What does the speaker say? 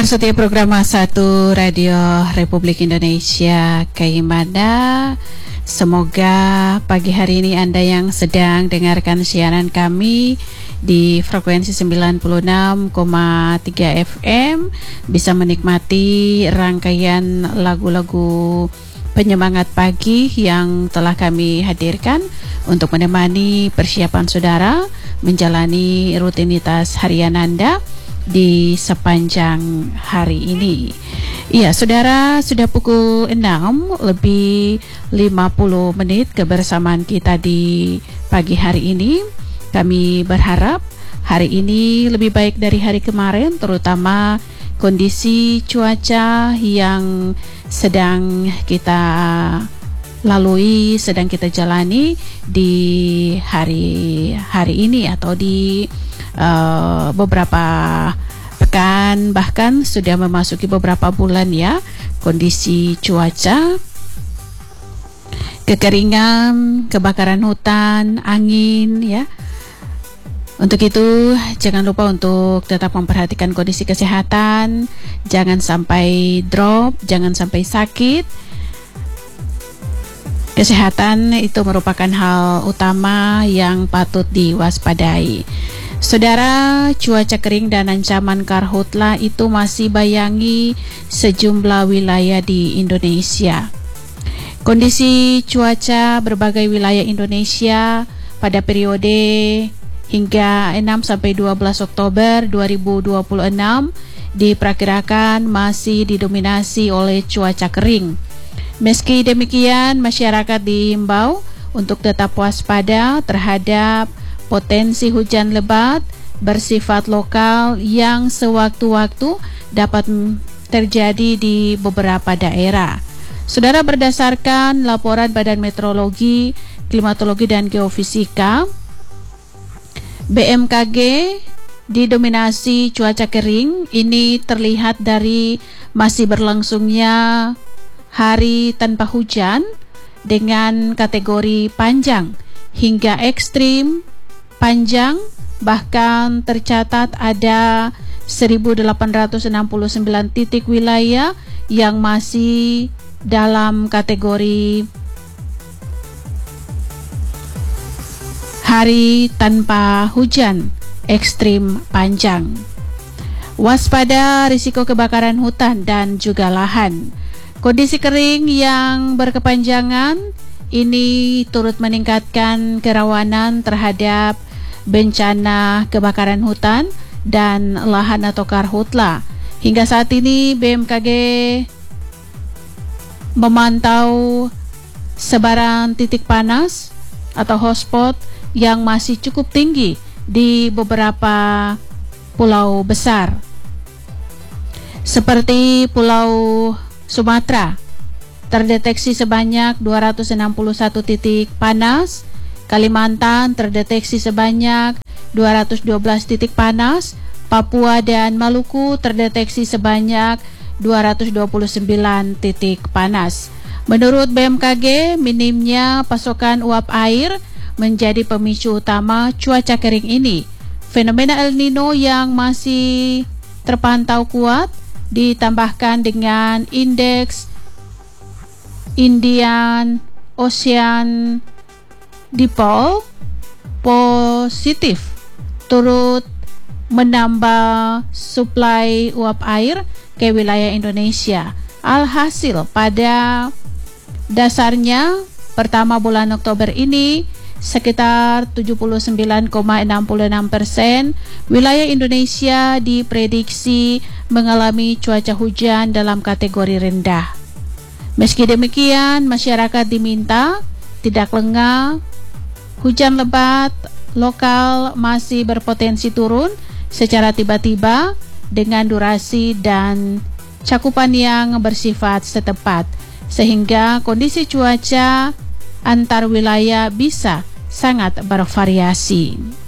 Pendengar setia program Satu Radio Republik Indonesia Kaimana, semoga pagi hari ini Anda yang sedang dengarkan siaran kami di frekuensi 96,3 FM bisa menikmati rangkaian lagu-lagu penyemangat pagi yang telah kami hadirkan untuk menemani persiapan saudara menjalani rutinitas harian Anda di sepanjang hari ini. Iya, saudara, sudah pukul 6 lebih 50 menit kebersamaan kita di pagi hari ini. Kami berharap hari ini lebih baik dari hari kemarin, terutama kondisi cuaca yang sedang kita lalui, sedang kita jalani di hari ini atau di beberapa pekan, bahkan sudah memasuki beberapa bulan ya. Kondisi cuaca, kekeringan, kebakaran hutan, angin ya. Untuk itu jangan lupa untuk tetap memperhatikan kondisi kesehatan, jangan sampai drop, jangan sampai sakit. Kesehatan itu merupakan hal utama yang patut diwaspadai. Saudara, cuaca kering dan ancaman karhutlah itu masih bayangi sejumlah wilayah di Indonesia. Kondisi cuaca berbagai wilayah Indonesia pada periode hingga 6-12 Oktober 2026 diperkirakan masih didominasi oleh cuaca kering. Meski demikian, masyarakat diimbau untuk tetap waspada terhadap potensi hujan lebat bersifat lokal yang sewaktu-waktu dapat terjadi di beberapa daerah. Saudara, berdasarkan laporan Badan Meteorologi, Klimatologi dan Geofisika BMKG, didominasi cuaca kering ini terlihat dari masih berlangsungnya hari tanpa hujan dengan kategori panjang hingga ekstrim panjang, bahkan tercatat ada 1.869 titik wilayah yang masih dalam kategori hari tanpa hujan ekstrim panjang. Waspada risiko kebakaran hutan dan juga lahan. Kondisi kering yang berkepanjangan ini turut meningkatkan kerawanan terhadap bencana kebakaran hutan dan lahan atau karhutla. Hingga saat ini BMKG memantau sebaran titik panas atau hotspot yang masih cukup tinggi di beberapa pulau besar seperti Pulau Sumatera terdeteksi sebanyak 261 titik panas, Kalimantan terdeteksi sebanyak 212 titik panas, Papua dan Maluku terdeteksi sebanyak 229 titik panas. Menurut BMKG, minimnya pasokan uap air menjadi pemicu utama cuaca kering ini. Fenomena El Nino yang masih terpantau kuat ditambahkan dengan indeks Indian Ocean Dipole positif turut menambah suplai uap air ke wilayah Indonesia. Alhasil pada dasarnya pertama bulan Oktober ini sekitar 79,66% wilayah Indonesia diprediksi mengalami cuaca hujan dalam kategori rendah. Meski demikian, masyarakat diminta tidak lengah. Hujan lebat lokal masih berpotensi turun secara tiba-tiba dengan durasi dan cakupan yang bersifat setempat, sehingga kondisi cuaca antar wilayah bisa sangat bervariasi.